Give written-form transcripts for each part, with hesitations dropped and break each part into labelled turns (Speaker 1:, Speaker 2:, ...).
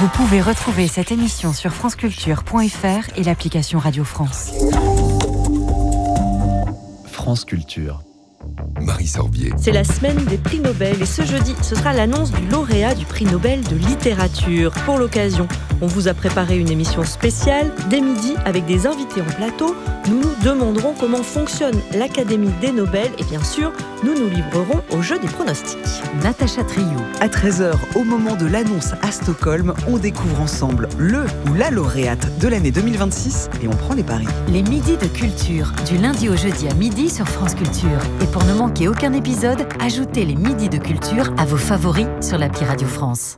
Speaker 1: Vous pouvez retrouver cette émission sur franceculture.fr et l'application Radio France.
Speaker 2: France Culture.
Speaker 3: Marie Sorbier.
Speaker 4: C'est la semaine des prix Nobel et ce jeudi, ce sera l'annonce du lauréat du prix Nobel de littérature. Pour l'occasion, on vous a préparé une émission spéciale dès midi avec des invités en plateau. Nous nous demanderons comment fonctionne l'Académie des Nobel et bien sûr, nous nous livrerons au jeu des pronostics.
Speaker 1: Natacha Triou.
Speaker 5: À 13h, au moment de l'annonce à Stockholm, on découvre ensemble le ou la lauréate de l'année 2026 et on prend les paris.
Speaker 1: Les midis de culture, du lundi au jeudi à midi sur France Culture. Et pour ne manquer aucun épisode, ajoutez les midis de culture à vos favoris sur l'appli Radio France.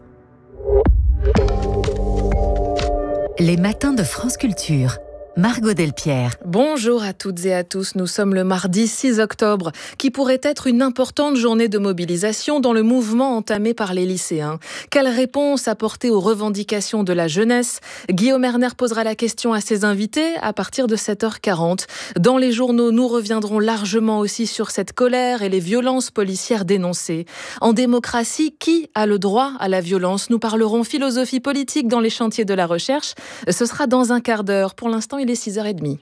Speaker 1: Les matins de France Culture. Margot Delpierre.
Speaker 6: Bonjour à toutes et à tous, nous sommes le mardi 6 octobre, qui pourrait être une importante journée de mobilisation dans le mouvement entamé par les lycéens. Quelle réponse apporter aux revendications de la jeunesse ? Guillaume Erner posera la question à ses invités à partir de 7h40. Dans les journaux, nous reviendrons largement aussi sur cette colère et les violences policières dénoncées. En démocratie, qui a le droit à la violence ? Nous parlerons philosophie politique dans les chantiers de la recherche. Ce sera dans un quart d'heure. Pour l'instant, il est 6h30.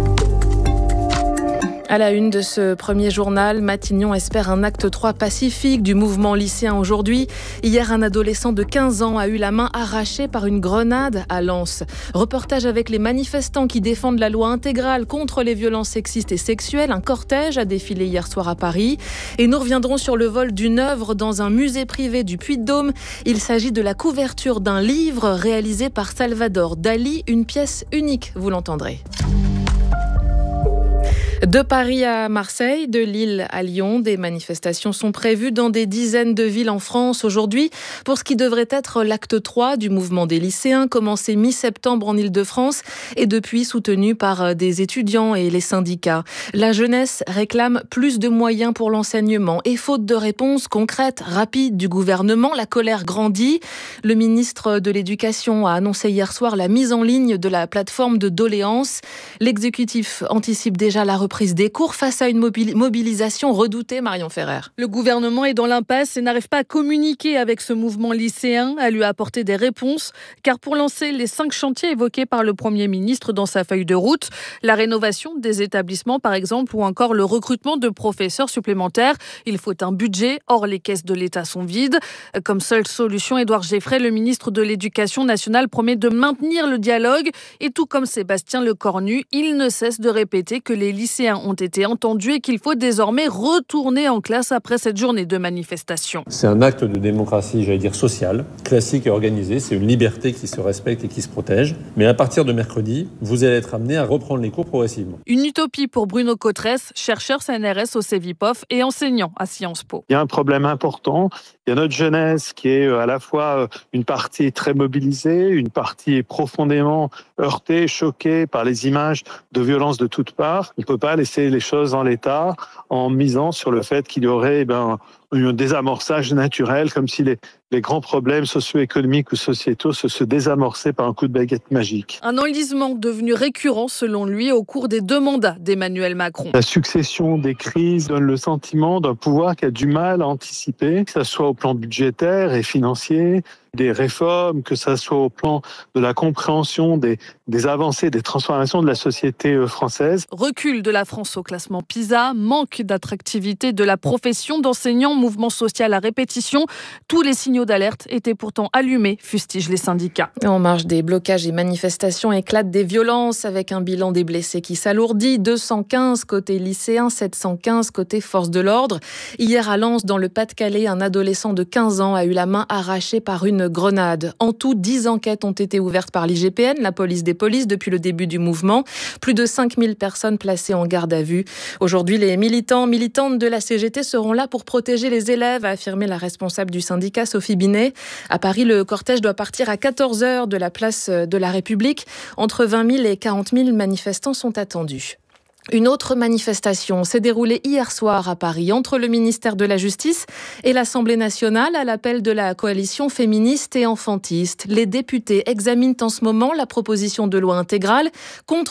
Speaker 6: À la une de ce premier journal, Matignon espère un acte 3 pacifique du mouvement lycéen aujourd'hui. Hier, un adolescent de 15 ans a eu la main arrachée par une grenade à Lens. Reportage avec les manifestants qui défendent la loi intégrale contre les violences sexistes et sexuelles. Un cortège a défilé hier soir à Paris. Et nous reviendrons sur le vol d'une œuvre dans un musée privé du Puy-de-Dôme. Il s'agit de la couverture d'un livre réalisé par Salvador Dali, une pièce unique, vous l'entendrez. De Paris à Marseille, de Lille à Lyon, des manifestations sont prévues dans des dizaines de villes en France aujourd'hui pour ce qui devrait être l'acte 3 du mouvement des lycéens, commencé mi-septembre en Île-de-France et depuis soutenu par des étudiants et les syndicats. La jeunesse réclame plus de moyens pour l'enseignement et faute de réponse concrète, rapide du gouvernement, la colère grandit. Le ministre de l'Éducation a annoncé hier soir la mise en ligne de la plateforme de doléances. L'exécutif anticipe déjà la reprise des cours face à une mobilisation redoutée, Marion Ferrer.
Speaker 7: Le gouvernement est dans l'impasse et n'arrive pas à communiquer avec ce mouvement lycéen, à lui apporter des réponses, car pour lancer les 5 chantiers évoqués par le Premier ministre dans sa feuille de route, la rénovation des établissements par exemple, ou encore le recrutement de professeurs supplémentaires, il faut un budget, or les caisses de l'État sont vides. Comme seule solution, Édouard Geffray, le ministre de l'Éducation nationale, promet de maintenir le dialogue et tout comme Sébastien Lecornu, il ne cesse de répéter que les lycéens ont été entendus et qu'il faut désormais retourner en classe après cette journée de manifestation.
Speaker 8: C'est un acte de démocratie, j'allais dire sociale, classique et organisé. C'est une liberté qui se respecte et qui se protège. Mais à partir de mercredi, vous allez être amené à reprendre les cours progressivement.
Speaker 7: Une utopie pour Bruno Cotresse, chercheur CNRS au CEVIPOF et enseignant à Sciences Po.
Speaker 9: Il y a un problème important. Il y a notre jeunesse qui est à la fois une partie très mobilisée, une partie profondément heurtée, choquée par les images de violence de toutes parts. On ne peut pas laisser les choses en l'état en misant sur le fait qu'il y aurait un désamorçage naturel, comme si les grands problèmes socio-économiques ou sociétaux se désamorçaient par un coup de baguette magique.
Speaker 7: Un enlisement devenu récurrent, selon lui, au cours des 2 mandats d'Emmanuel Macron.
Speaker 9: La succession des crises donne le sentiment d'un pouvoir qui a du mal à anticiper, que ce soit au plan budgétaire et financier, des réformes, que ce soit au plan de la compréhension des avancées, des transformations de la société française.
Speaker 7: Recul de la France au classement PISA, manque d'attractivité de la profession d'enseignant, mouvement social à répétition. Tous les signaux d'alerte étaient pourtant allumés, fustigent les syndicats.
Speaker 6: En marge des blocages et manifestations éclatent des violences avec un bilan des blessés qui s'alourdit. 215 côté lycéens, 715 côté force de l'ordre. Hier à Lens, dans le Pas-de-Calais, un adolescent de 15 ans a eu la main arrachée par une grenade. En tout, 10 enquêtes ont été ouvertes par l'IGPN, la police des polices, depuis le début du mouvement. Plus de 5000 personnes placées en garde à vue. Aujourd'hui, les militantes de la CGT seront là pour protéger les élèves, a affirmé la responsable du syndicat, Sophie Binet. À Paris, le cortège doit partir à 14h de la place de la République. Entre 20 000 et 40 000 manifestants sont attendus. Une autre manifestation s'est déroulée hier soir à Paris entre le ministère de la Justice et l'Assemblée nationale à l'appel de la coalition féministe et enfantiste. Les députés examinent en ce moment la proposition de loi intégrale contre